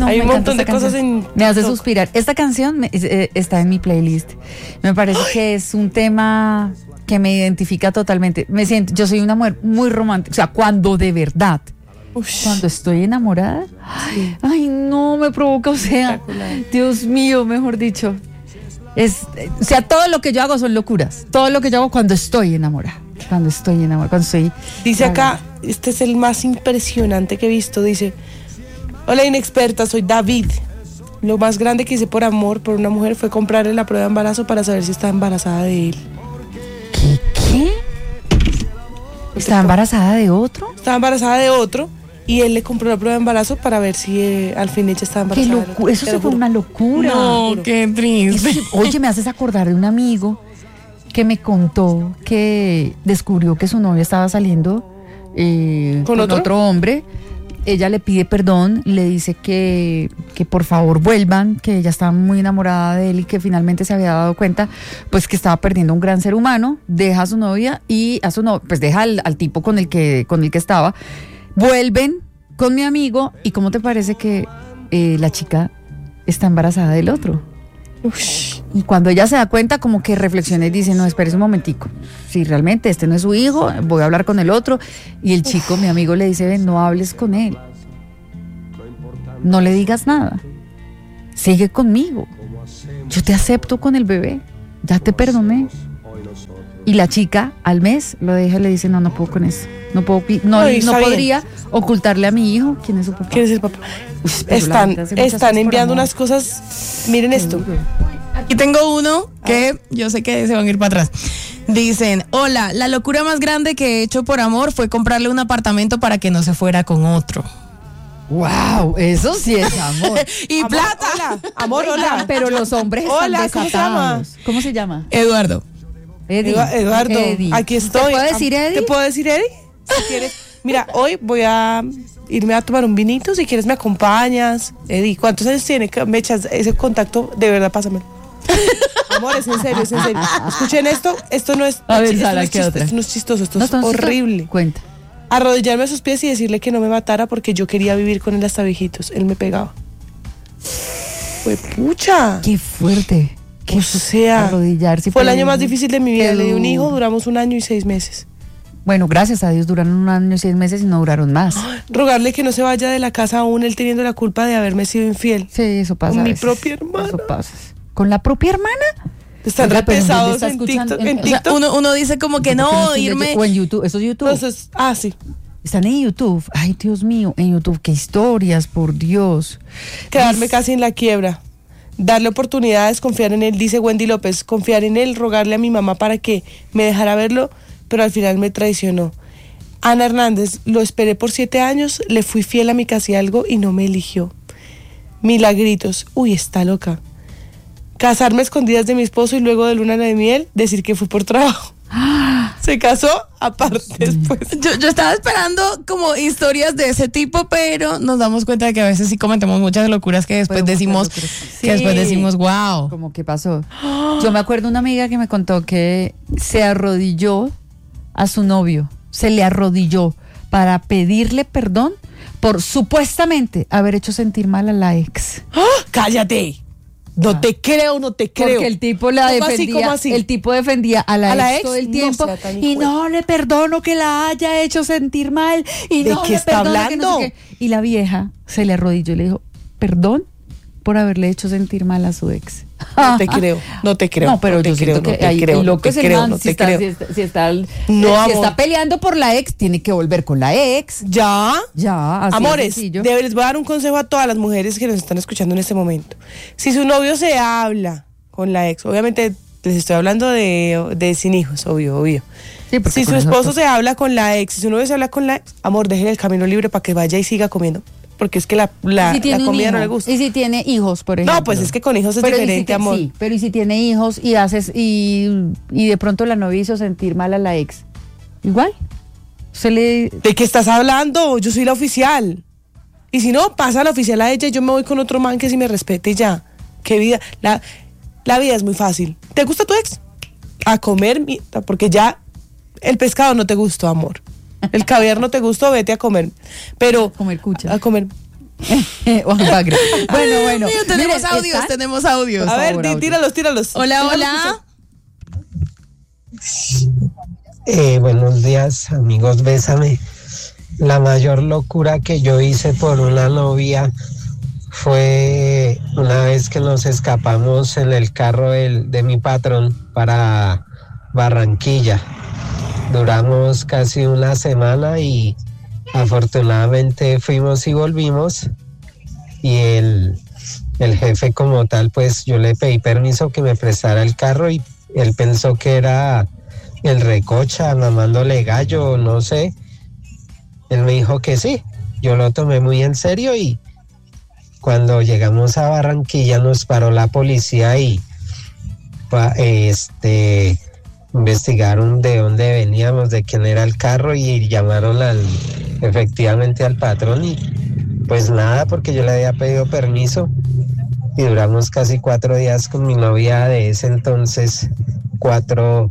no, hay me un montón de encanta esta cosas canción. en Me hace TikTok. suspirar. Esta canción está en mi playlist. Me parece que es un tema que me identifica totalmente. Yo soy una mujer muy romántica. O sea, cuando de verdad, cuando estoy enamorada, ay, no, me provoca, o sea, Dios mío, mejor dicho. O sea, todo lo que yo hago son locuras. Todo lo que yo hago cuando estoy enamorada. Cuando estoy. Dice acá, este es el más impresionante que he visto. Dice: hola inexperta, soy David. Lo más grande que hice por amor por una mujer fue comprarle la prueba de embarazo para saber si estaba embarazada de él. ¿Qué? ¿Estaba embarazada de otro? Estaba embarazada de otro y él le compró la prueba de embarazo para ver si al fin ella estaba Qué embarazada. locura, eso se fue una locura. No, qué triste. Oye, me haces acordar de un amigo que me contó que descubrió que su novia estaba saliendo con otro hombre. Ella le pide perdón, le dice que por favor vuelvan, que ella estaba muy enamorada de él y que finalmente se había dado cuenta pues que estaba perdiendo un gran ser humano. Deja a su novia y pues deja al tipo con el que estaba. Vuelven con mi amigo y ¿cómo te parece que la chica está embarazada del otro? Y cuando ella se da cuenta, como que reflexiona y dice: no, espérese un momentico, si realmente este no es su hijo, voy a hablar con el otro. Y el chico, mi amigo, le dice: ven, no hables con él, no le digas nada, sigue conmigo, yo te acepto con el bebé, ya te perdoné. Y la chica al mes lo deja y le dice: no puedo con eso, no podría ocultarle a mi hijo quién es su papá. ¿Quién es el papá? Están enviando unas cosas. Miren esto. Aquí tengo uno que yo sé que se van a ir para atrás. Dicen: hola, la locura más grande que he hecho por amor fue comprarle un apartamento para que no se fuera con otro. Wow, eso sí es amor. Y Amor, plata. Hola, amor, hola. Pero los hombres están Hola, ¿cómo se llama? desatados. ¿Cómo se llama? Eduardo. Eddie. Eduardo, Eddie. aquí estoy. ¿Te puedo decir Eddie? ¿Te puedo decir Eddie? Si quieres. Mira, hoy voy a irme a tomar un vinito. Si quieres me acompañas. Eddie, ¿cuántos años tiene? Me echas ese contacto, de verdad, pásamelo. Amor, es en serio, es en serio. Escuchen esto no es. A ver, esto Sara, no es ¿qué chistoso, otra? esto no es chistoso, esto No, es horrible. Cuenta. Arrodillarme a sus pies y decirle que no me matara porque yo quería vivir con él hasta viejitos. Él me pegaba. Fue pucha. Qué fuerte. O sea, arrodillarse. fue el año más difícil de mi vida. Qué Le di un hijo, duro. duramos 1 año y 6 meses. Bueno, gracias a Dios duraron 1 año y 6 meses y no duraron más. Rogarle que no se vaya de la casa aún él teniendo la culpa de haberme sido infiel. Sí, eso pasa. Con a mi veces. propia hermana. Eso pasa. ¿Con la propia hermana? Están Oiga, re pero ¿en dónde pesados está en escuchando? TikTok. En O sea, TikTok. uno dice como que ¿Por qué no, estoy irme. leyendo? O en YouTube. Eso es YouTube. Entonces, sí. Están en YouTube. Ay, Dios mío, en YouTube. Qué historias, por Dios. Quedarme casi en la quiebra. Darle oportunidades, confiar en él, dice Wendy López. Confiar en él, rogarle a mi mamá para que me dejara verlo, pero al final me traicionó. Ana Hernández, lo esperé por 7 años, le fui fiel a mi casi algo y no me eligió. Milagritos, uy, está loca. Casarme a escondidas de mi esposo y luego de luna de miel, decir que fui por trabajo. Se casó aparte después. Yo estaba esperando como historias de ese tipo, pero nos damos cuenta de que a veces sí cometemos muchas locuras que después decimos, wow. Como que pasó. Yo me acuerdo una amiga que me contó que se arrodilló a su novio, se le arrodilló para pedirle perdón por supuestamente haber hecho sentir mal a la ex. ¡Cállate! No te creo. Porque el tipo la ¿Cómo así, defendía, cómo así? el tipo defendía a la ex todo el no tiempo sea tan y hijo- no le perdono que la haya hecho sentir mal y ¿De no qué le está perdono que no sé hablando? qué. Y la vieja se le arrodilló y le dijo, perdón por haberle hecho sentir mal a su ex. No te creo. No, pero yo siento que hay loco ese man, si está peleando por la ex, tiene que volver con la ex. Ya, así amores, de sencillo. les voy a dar un consejo a todas las mujeres que nos están escuchando en este momento. Si su novio se habla con la ex, obviamente les estoy hablando de sin hijos, obvio. Sí, porque Si con su esas esposo cosas- se habla con la ex, si su novio se habla con la ex, amor, déjele el camino libre para que vaya y siga comiendo. Porque es que la ¿Y si tiene un comida no hijo? le gusta. Y si tiene hijos, por ejemplo. No, pues es que con hijos es Pero diferente, amor. Sí, pero y si tiene hijos y y de pronto la novia hizo sentir mal a la ex. Igual. ¿De qué estás hablando? Yo soy la oficial. Y si no, pasa la oficial a ella y yo me voy con otro man que sí me respete y ya. Qué vida. La vida es muy fácil. ¿Te gusta tu ex? A comer, porque ya el pescado no te gustó, amor. El caviar no te gustó, vete a comer. Pero Comer cucha. a comer. Juan Bagre. Bueno. Tenemos audios. A ver, tíralos. Hola. Buenos días, amigos, bésame. La mayor locura que yo hice por una novia fue una vez que nos escapamos en el carro de mi patrón para Barranquilla. Duramos casi una semana y afortunadamente fuimos y volvimos. Y el jefe como tal, pues yo le pedí permiso que me prestara el carro y él pensó que era el recocha mamándole gallo, no sé. Él me dijo que sí. Yo lo tomé muy en serio y cuando llegamos a Barranquilla nos paró la policía y investigaron de dónde veníamos, de quién era el carro y llamaron efectivamente al patrón y pues nada, porque yo le había pedido permiso y duramos casi 4 días con mi novia de ese entonces, 4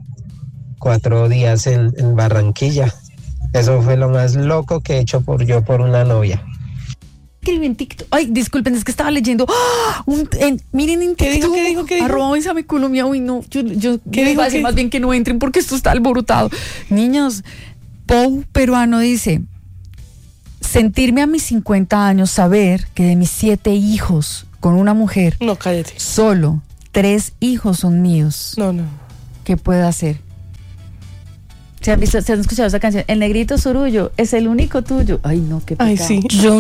días en Barranquilla. Eso fue lo más loco que he hecho por una novia. Escribí en TikTok. Ay, disculpen, es que estaba leyendo. Miren en TikTok. ¿Qué dijo? Arroba Isame Colombia. Uy, no. Yo ¿Qué dijo? más bien que no entren porque esto está alborotado. Niños, Pou peruano dice: sentirme a mis 50 años, saber que de mis 7 hijos con una mujer, No, cállate. solo 3 hijos son míos. No. ¿Qué puedo hacer? ¿Se han escuchado esa canción? El negrito Sorullo es el único tuyo. Ay, no, qué pecado. Ay, sí.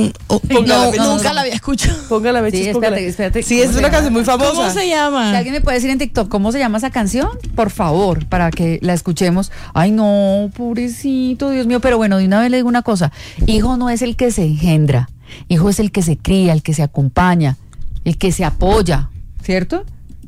Nunca la había escuchado. Póngala, Bechis, Sí, póngala. espérate. Sí, es una canción muy famosa. ¿Cómo se llama? Si alguien me puede decir en TikTok cómo se llama esa canción, por favor, para que la escuchemos. Ay, no, pobrecito, Dios mío. Pero bueno, de una vez le digo una cosa. Hijo no es el que se engendra. Hijo es el que se cría, el que se acompaña, el que se apoya, ¿cierto?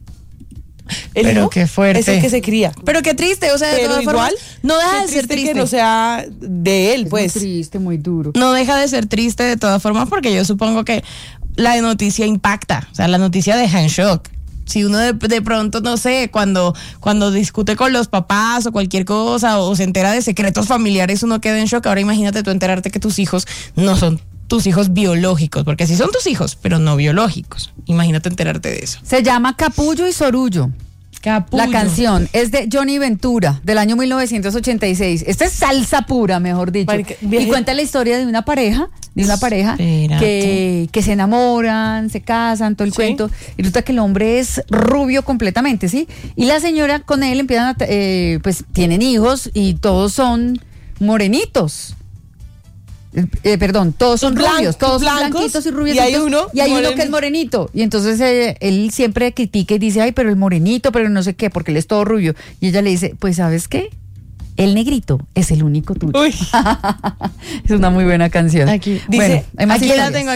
Pero qué fuerte. Es el que se cría. Pero qué triste, o sea, de Pero todas igual, formas, no deja de qué ser triste. que no sea de él, pues. Muy triste, muy duro. No deja de ser triste de todas formas porque yo supongo que la noticia impacta, o sea, la noticia deja en shock. Si uno de pronto, no sé, cuando discute con los papás o cualquier cosa o se entera de secretos familiares, uno queda en shock. Ahora imagínate tú enterarte que tus hijos no son tus hijos biológicos, porque sí son tus hijos, pero no biológicos. Imagínate enterarte de eso. Se llama Capullo y Sorullo. La canción es de Johnny Ventura, del año 1986. Esta es salsa pura, mejor dicho. Y cuenta la historia de una pareja que se enamoran, se casan, todo el cuento. Y resulta que el hombre es rubio completamente, ¿sí? Y la señora con él empiezan pues tienen hijos y todos son morenitos. Todos son rubios, todos son blanquitos y rubios. Y hay uno que es morenito. Y entonces él siempre critica y dice, ay, pero el morenito, pero no sé qué, porque él es todo rubio. Y ella le dice, pues, ¿sabes qué? El negrito es el único tuyo. Uy. Es una muy buena canción. Aquí dice, aquí la tengo.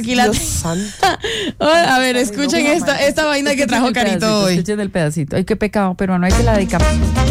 A ver, escuchen esta vaina que trajo Carito hoy. Escuchen el pedacito. Ay, qué pecado, pero no hay que la dedicamos.